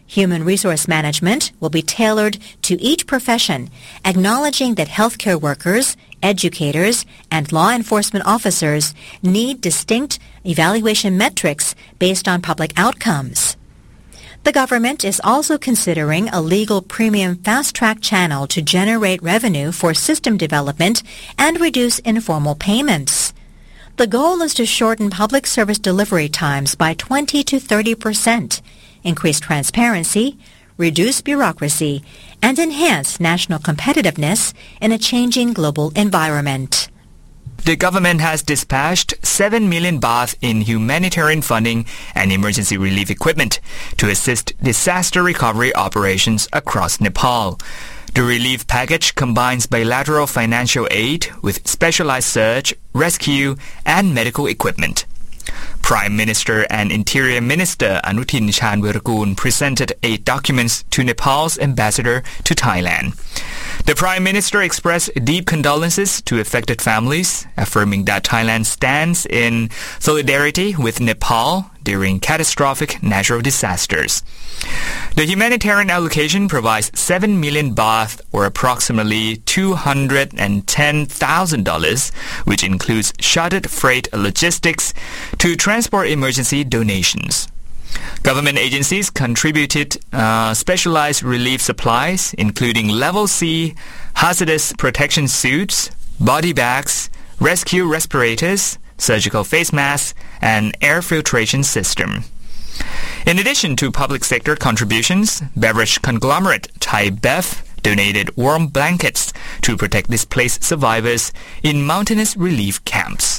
Human resource management will be tailored to each profession, acknowledging that healthcare workers, educators, and law enforcement officers need distinct evaluation metrics based on public outcomes. The government is also considering a legal premium fast-track channel to generate revenue for system development and reduce informal payments. The goal is to shorten public service delivery times by 20 to 30%, increase transparency, reduce bureaucracy, and enhance national competitiveness in a changing global environment. The government has dispatched 7 million baht in humanitarian funding and emergency relief equipment to assist disaster recovery operations across Nepal. The relief package combines bilateral financial aid with specialized search, rescue, and medical equipment. Prime Minister and Interior Minister Anutin Chanvirakul presented 8 documents to Nepal's ambassador to Thailand. The Prime Minister expressed deep condolences to affected families, affirming that Thailand stands in solidarity with Nepal during catastrophic natural disasters. The humanitarian allocation provides 7 million baht, or approximately $210,000, which includes shuttled freight logistics, to transport emergency donations. Government agencies contributed specialized relief supplies, including Level C, hazardous protection suits, body bags, rescue respirators, surgical face masks, and air filtration system. In addition to public sector contributions, beverage conglomerate Thai Bev donated warm blankets to protect displaced survivors in mountainous relief camps.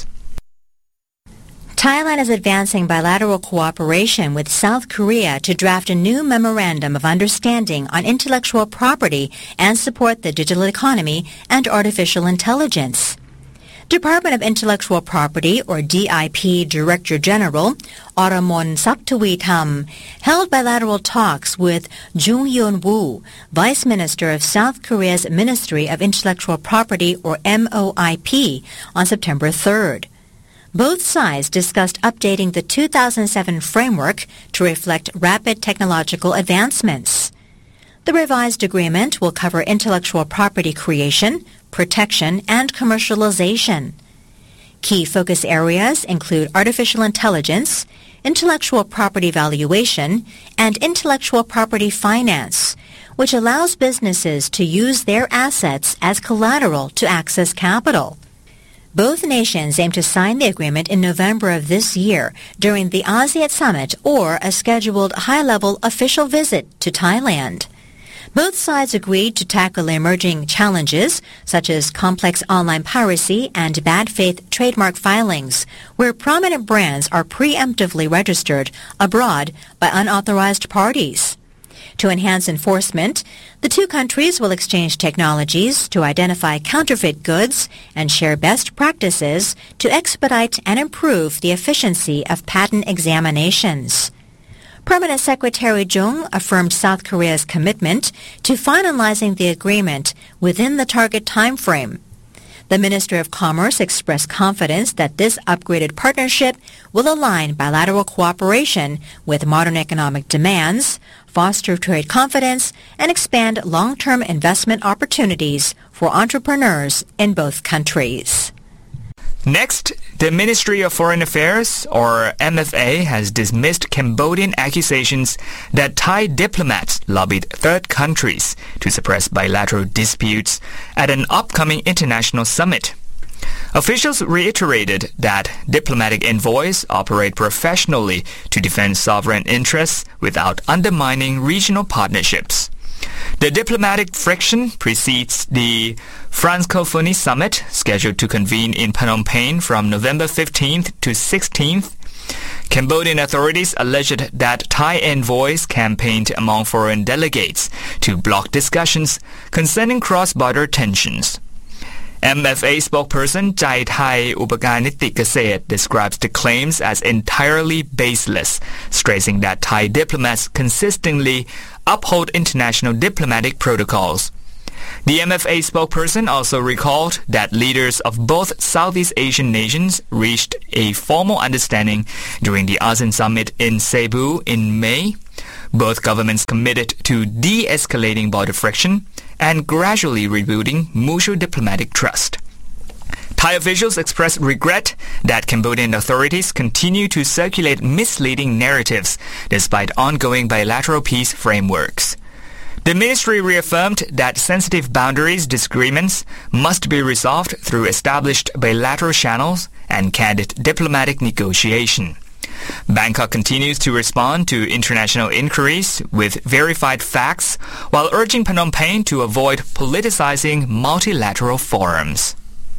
Thailand is advancing bilateral cooperation with South Korea to draft a new memorandum of understanding on intellectual property and support the digital economy and artificial intelligence. Department of Intellectual Property, or DIP, Director General Oramon Saptawitam held bilateral talks with Jung Yeon-woo, Vice Minister of South Korea's Ministry of Intellectual Property, or MOIP, on September 3rd. Both sides discussed updating the 2007 framework to reflect rapid technological advancements. The revised agreement will cover intellectual property creation, protection, and commercialization. Key focus areas include artificial intelligence, intellectual property valuation, and intellectual property finance, which allows businesses to use their assets as collateral to access capital. Both nations aim to sign the agreement in November of this year during the ASEAN Summit or a scheduled high-level official visit to Thailand. Both sides agreed to tackle emerging challenges such as complex online piracy and bad faith trademark filings, where prominent brands are preemptively registered abroad by unauthorized parties. To enhance enforcement, the two countries will exchange technologies to identify counterfeit goods and share best practices to expedite and improve the efficiency of patent examinations. Permanent Secretary Jung affirmed South Korea's commitment to finalizing the agreement within the target time frame. The Minister of Commerce expressed confidence that this upgraded partnership will align bilateral cooperation with modern economic demands, foster trade confidence, and expand long-term investment opportunities for entrepreneurs in both countries. Next, the Ministry of Foreign Affairs, or MFA, has dismissed Cambodian accusations that Thai diplomats lobbied third countries to suppress bilateral disputes at an upcoming international summit. Officials reiterated that diplomatic envoys operate professionally to defend sovereign interests without undermining regional partnerships. The diplomatic friction precedes the Francophonie Summit, scheduled to convene in Phnom Penh from November 15th to 16th. Cambodian authorities alleged that Thai envoys campaigned among foreign delegates to block discussions concerning cross-border tensions. MFA spokesperson Chai Thai Upakarniti Kaset describes the claims as entirely baseless, stressing that Thai diplomats consistently uphold international diplomatic protocols. The MFA spokesperson also recalled that leaders of both Southeast Asian nations reached a formal understanding during the ASEAN Summit in Cebu in May, both governments committed to de-escalating border friction and gradually rebuilding mutual diplomatic trust. Thai officials expressed regret that Cambodian authorities continue to circulate misleading narratives despite ongoing bilateral peace frameworks. The ministry reaffirmed that sensitive boundaries disagreements must be resolved through established bilateral channels and candid diplomatic negotiation. Bangkok continues to respond to international inquiries with verified facts while urging Phnom Penh to avoid politicizing multilateral forums.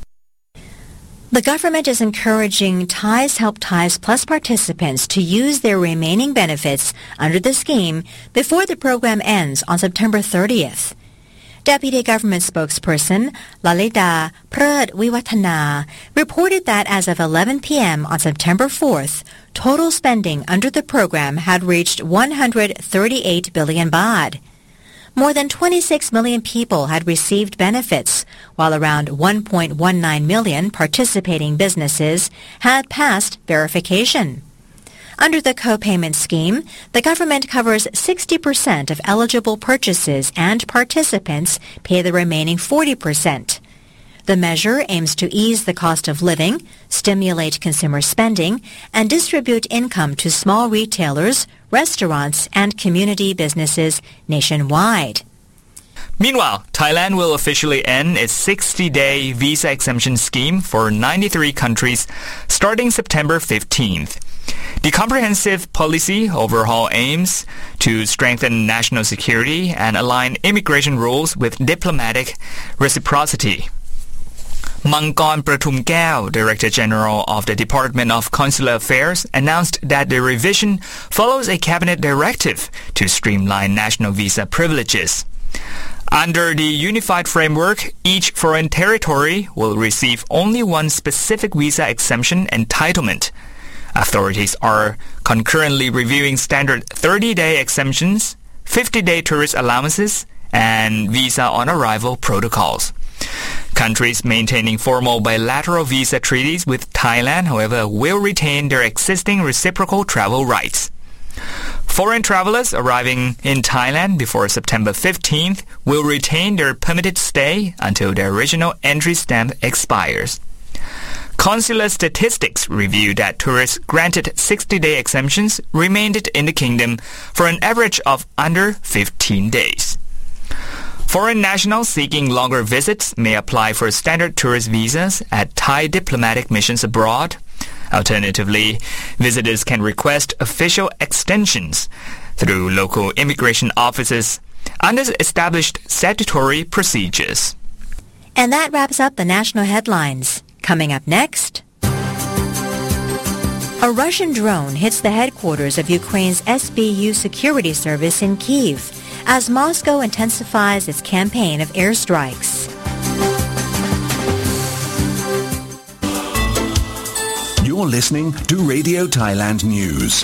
The government is encouraging Thais Help Thais Plus participants to use their remaining benefits under the scheme before the program ends on September 30th. Deputy Government Spokesperson Lalita Prad Viwathana reported that as of 11 p.m. on September 4th, total spending under the program had reached 138 billion baht. More than 26 million people had received benefits, while around 1.19 million participating businesses had passed verification. Under the co-payment scheme, the government covers 60% of eligible purchases and participants pay the remaining 40%. The measure aims to ease the cost of living, stimulate consumer spending, and distribute income to small retailers, restaurants, and community businesses nationwide. Meanwhile, Thailand will officially end its 60-day visa exemption scheme for 93 countries starting September 15th. The comprehensive policy overhaul aims to strengthen national security and align immigration rules with diplomatic reciprocity. Mangkon Prathumkeo, Director General of the Department of Consular Affairs, announced that the revision follows a cabinet directive to streamline national visa privileges. Under the unified framework, each foreign territory will receive only one specific visa exemption entitlement. Authorities are concurrently reviewing standard 30-day exemptions, 50-day tourist allowances, and visa on arrival protocols. Countries maintaining formal bilateral visa treaties with Thailand, however, will retain their existing reciprocal travel rights. Foreign travelers arriving in Thailand before September 15th will retain their permitted stay until their original entry stamp expires. Consular statistics reveal that tourists granted 60-day exemptions remained in the kingdom for an average of under 15 days. Foreign nationals seeking longer visits may apply for standard tourist visas at Thai diplomatic missions abroad. Alternatively, visitors can request official extensions through local immigration offices under established statutory procedures. And that wraps up the national headlines. Coming up next, a Russian drone hits the headquarters of Ukraine's SBU security service in Kyiv as Moscow intensifies its campaign of airstrikes. You're listening to Radio Thailand News.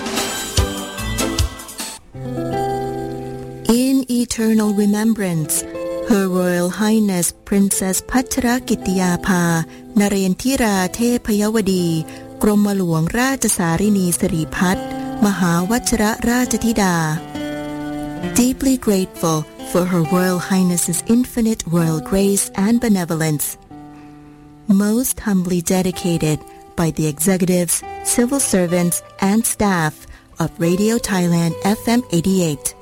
In eternal remembrance, Her Royal Highness Princess Pacharakitiyapha Narayantira Thepayawadi กรมหลวงราชสารินีสิริพัฒน์มหาวชิรราชธิดา Deeply grateful for Her Royal Highness's infinite royal grace and benevolence. Most humbly dedicated by the executives, civil servants, and staff of Radio Thailand FM 88.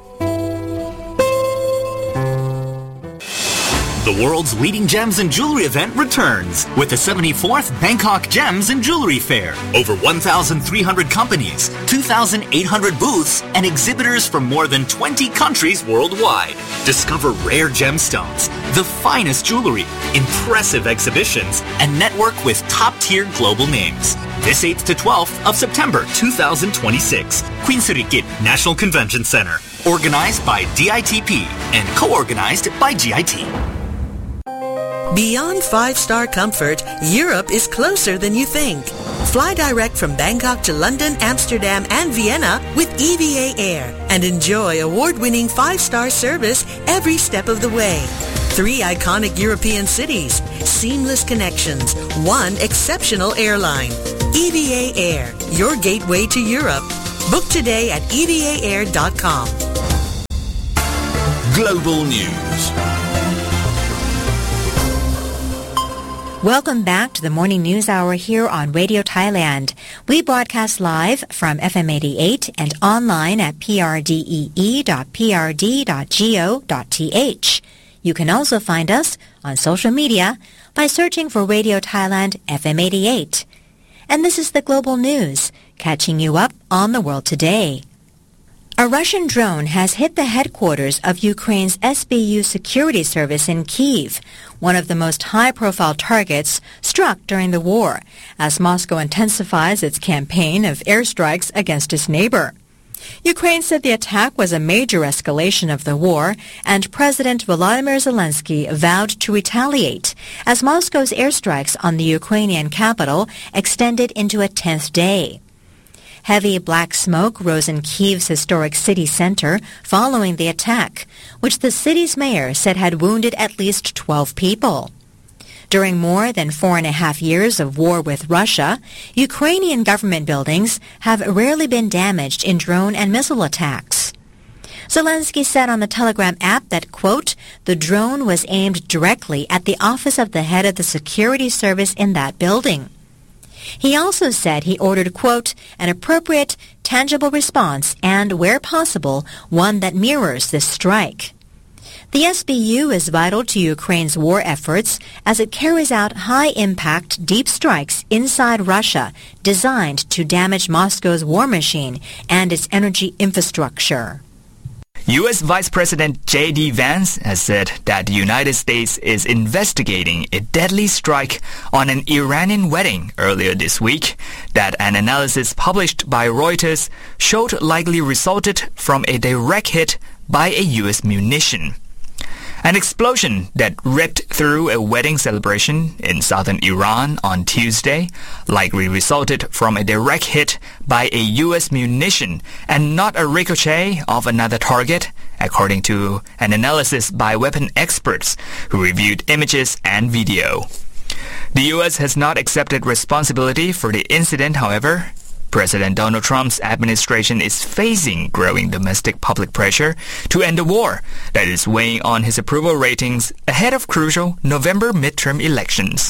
The world's leading gems and jewelry event returns with the 74th Bangkok Gems and Jewelry Fair. Over 1,300 companies, 2,800 booths, and exhibitors from more than 20 countries worldwide. Discover rare gemstones, the finest jewelry, impressive exhibitions, and network with top-tier global names. This 8th to 12th of September 2026. Queen Sirikit National Convention Center. Organized by DITP and co-organized by GIT. Beyond five-star comfort, Europe is closer than you think. Fly direct from Bangkok to London, Amsterdam, and Vienna with EVA Air and enjoy award-winning five-star service every step of the way. 3 iconic European cities, seamless connections, one exceptional airline. EVA Air, your gateway to Europe. Book today at evaair.com. Global News. Welcome back to the Morning News Hour here on Radio Thailand. We broadcast live from FM 88 and online at prdee.prd.go.th. You can also find us on social media by searching for Radio Thailand FM 88. And this is the Global News, catching you up on the world today. A Russian drone has hit the headquarters of Ukraine's SBU security service in Kyiv, one of the most high-profile targets struck during the war, as Moscow intensifies its campaign of airstrikes against its neighbor. Ukraine said the attack was a major escalation of the war, and President Volodymyr Zelensky vowed to retaliate, as Moscow's airstrikes on the Ukrainian capital extended into a 10th day. Heavy black smoke rose in Kyiv's historic city center following the attack, which the city's mayor said had wounded at least 12 people. During more than 4.5 years of war with Russia, Ukrainian government buildings have rarely been damaged in drone and missile attacks. Zelensky said on the Telegram app that, quote, the drone was aimed directly at the office of the head of the security service in that building. He also said he ordered, quote, an appropriate, tangible response and, where possible, one that mirrors this strike. The SBU is vital to Ukraine's war efforts as it carries out high-impact deep strikes inside Russia designed to damage Moscow's war machine and its energy infrastructure. U.S. Vice President J.D. Vance has said that the United States is investigating a deadly strike on an Iranian wedding earlier this week that an analysis published by Reuters showed likely resulted from a direct hit by a U.S. munition. An explosion that ripped through a wedding celebration in southern Iran on Tuesday likely resulted from a direct hit by a U.S. munition and not a ricochet of another target, according to an analysis by weapon experts who reviewed images and video. The U.S. has not accepted responsibility for the incident, however. President Donald Trump's administration is facing growing domestic public pressure to end the war that is weighing on his approval ratings ahead of crucial November midterm elections.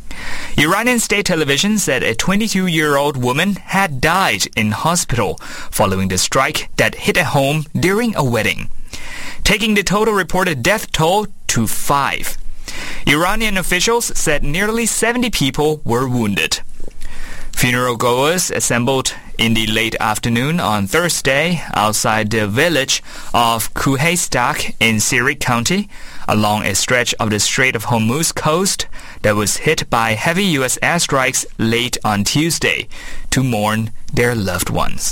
Iranian state television said a 22-year-old woman had died in hospital following the strike that hit a home during a wedding, taking the total reported death toll to 5. Iranian officials said nearly 70 people were wounded. Funeral goers assembled in the late afternoon on Thursday outside the village of Kuhaistak in Sirik County, along a stretch of the Strait of Hormuz coast that was hit by heavy U.S. airstrikes late on Tuesday, to mourn their loved ones.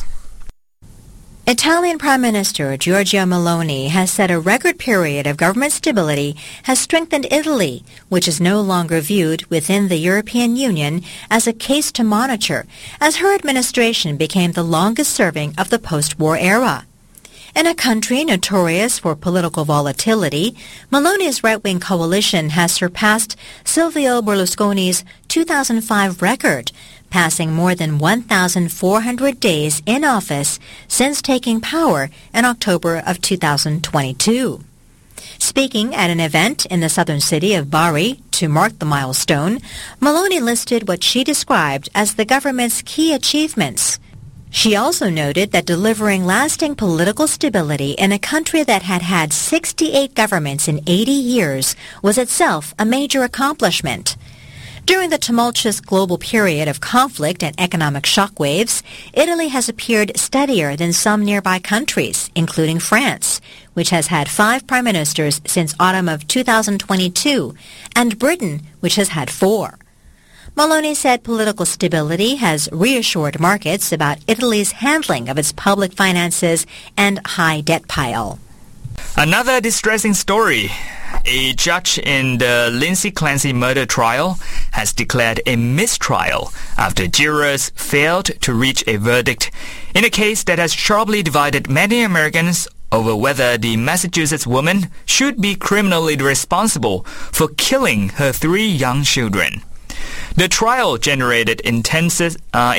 Italian Prime Minister Giorgia Meloni has said a record period of government stability has strengthened Italy, which is no longer viewed within the European Union as a case to monitor, as her administration became the longest-serving of the post-war era. In a country notorious for political volatility, Meloni's right-wing coalition has surpassed Silvio Berlusconi's 2005 record, passing more than 1,400 days in office since taking power in October of 2022. Speaking at an event in the southern city of Bari to mark the milestone, Meloni listed what she described as the government's key achievements. She also noted that delivering lasting political stability in a country that had had 68 governments in 80 years was itself a major accomplishment. During the tumultuous global period of conflict and economic shockwaves, Italy has appeared steadier than some nearby countries, including France, which has had 5 prime ministers since autumn of 2022, and Britain, which has had 4. Meloni said political stability has reassured markets about Italy's handling of its public finances and high debt pile. Another distressing story. A judge in the Lindsay Clancy murder trial has declared a mistrial after jurors failed to reach a verdict in a case that has sharply divided many Americans over whether the Massachusetts woman should be criminally responsible for killing her 3 young children. The trial generated intense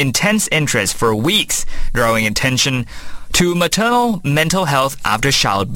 interest for weeks, drawing attention to maternal mental health after childbirth.